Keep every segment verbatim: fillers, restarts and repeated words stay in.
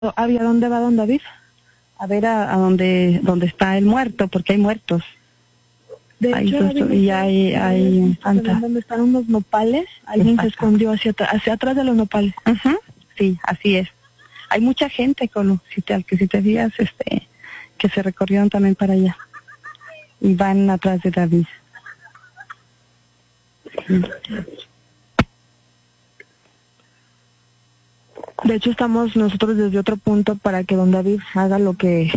Abby, ¿a dónde va don David? A ver a, a dónde, dónde está el muerto, porque hay muertos. De Ahí hecho, justo, y hay, hay Santa. Donde están unos nopales, alguien se escondió hacia, hacia atrás de los nopales. Uh-huh. Sí, así es. Hay mucha gente, con si te, que si te digas, este, que se recorrieron también para allá. Y van atrás de David. Sí. De hecho, estamos nosotros desde otro punto para que don David haga lo que...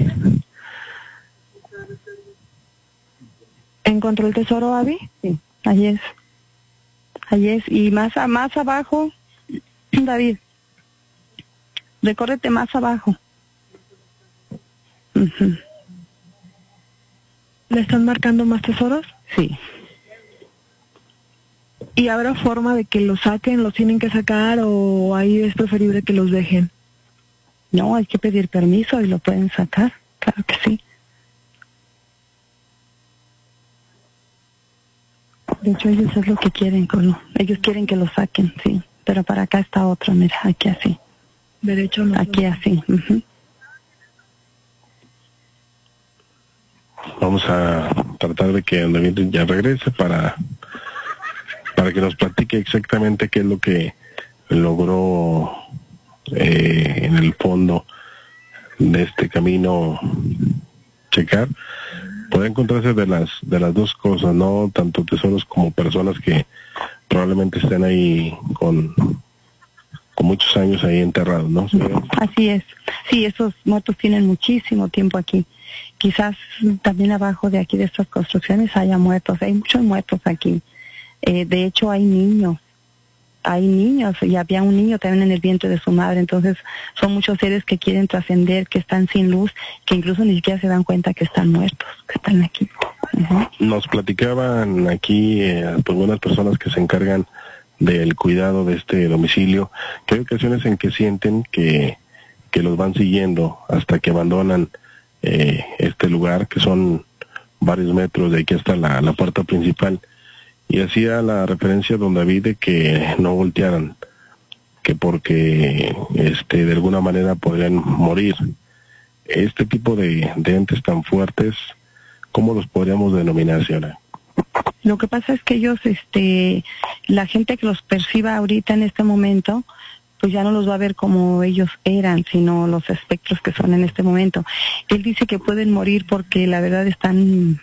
¿Encontró el tesoro, Abby? Sí, ahí es. Ahí es. Y más, a, más abajo, David, recórrete más abajo. Uh-huh. ¿Le están marcando más tesoros? Sí. ¿Y habrá forma de que los saquen, los tienen que sacar o ahí es preferible que los dejen? No, hay que pedir permiso y lo pueden sacar, claro que sí. De hecho, ellos es lo que quieren, Colo. Ellos quieren que lo saquen, sí. Pero para acá está otro, mira, aquí así. Derecho no. Aquí así. Uh-huh. Vamos a tratar de que David ya regrese para... para que nos platique exactamente qué es lo que logró eh, en el fondo de este camino checar. Puede encontrarse de las de las dos cosas, no tanto tesoros como personas que probablemente estén ahí con con muchos años ahí enterrados, ¿no? ¿Sí? Así es. Sí, esos muertos tienen muchísimo tiempo aquí. Quizás también abajo de aquí de estas construcciones haya muertos. Hay muchos muertos aquí. Eh, de hecho, hay niños, hay niños, y había un niño también en el vientre de su madre, entonces son muchos seres que quieren trascender, que están sin luz, que incluso ni siquiera se dan cuenta que están muertos, que están aquí. Uh-huh. Nos platicaban aquí eh, algunas personas que se encargan del cuidado de este domicilio, que hay ocasiones en que sienten que, que los van siguiendo hasta que abandonan eh, este lugar, que son varios metros de aquí hasta la, la puerta principal. Y hacía la referencia don David de que no voltearan, que porque este de alguna manera podrían morir. Este tipo de, de entes tan fuertes, ¿cómo los podríamos denominar, señora? Lo que pasa es que ellos, este, la gente que los perciba ahorita en este momento, pues ya no los va a ver como ellos eran, sino los espectros que son en este momento. Él dice que pueden morir porque la verdad están...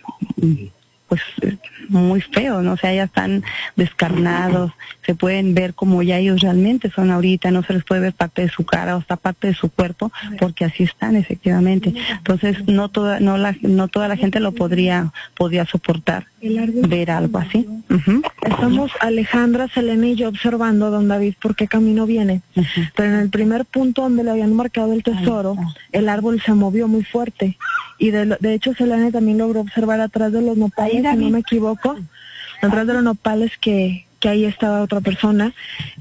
pues muy feo, ¿no? O sea, ya están descarnados, se pueden ver como ya ellos realmente son ahorita, no se les puede ver parte de su cara o hasta parte de su cuerpo, porque así están efectivamente. Entonces, no toda no la no toda la gente lo podría podría soportar ver algo así. Uh-huh. Estamos Alejandra, Selena y yo observando a don David por qué camino viene. Uh-huh. Pero en el primer punto donde le habían marcado el tesoro, el árbol se movió muy fuerte. Y de, de hecho Selena también logró observar atrás de los nopales, si no me equivoco, atrás de los nopales que, que ahí estaba otra persona,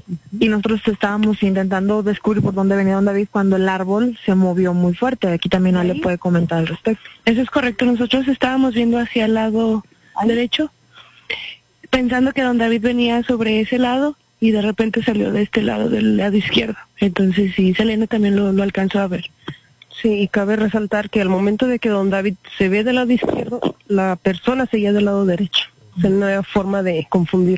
y nosotros estábamos intentando descubrir por dónde venía don David cuando el árbol se movió muy fuerte. Aquí también Ale puede comentar al respecto. Eso es correcto, nosotros estábamos viendo hacia el lado derecho, pensando que don David venía sobre ese lado, y de repente salió de este lado, del lado izquierdo. Entonces sí, Selena también lo, lo alcanzó a ver. Sí, y cabe resaltar que al momento de que don David se ve del lado izquierdo, la persona seguía del lado derecho. O sea, no hay forma de confundir.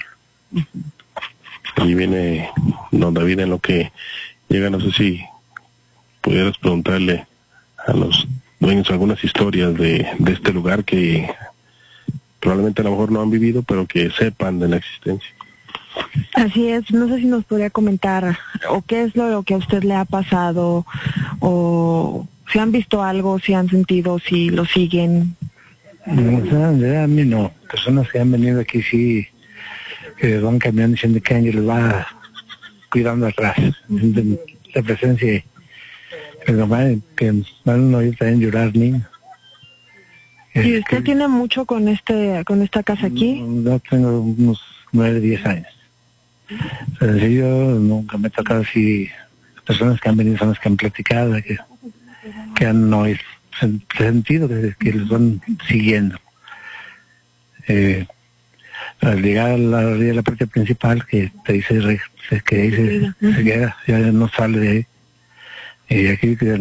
Y viene don David en lo que llega, no sé si pudieras preguntarle a los dueños algunas historias de, de este lugar que probablemente a lo mejor no han vivido, pero que sepan de la existencia. Así es, no sé si nos podría comentar o qué es lo que a usted le ha pasado, o si han visto algo, si han sentido, si lo siguen. No, o sea, a mí no. Personas que han venido aquí sí, que van caminando diciendo que alguien les va cuidando atrás. Uh-huh. La presencia, que normal, que van a oír también llorar niños. ¿Y usted que, tiene mucho con este con esta casa aquí? Yo tengo unos nueve, diez años. Pero sí, yo nunca me he tocado así. Personas que han venido son las que han platicado, que, que han oído, sentido que, que les van siguiendo. Eh, al llegar a la orilla de la parte principal, que te dice que dice se queda, ya no sale de ahí. Y aquí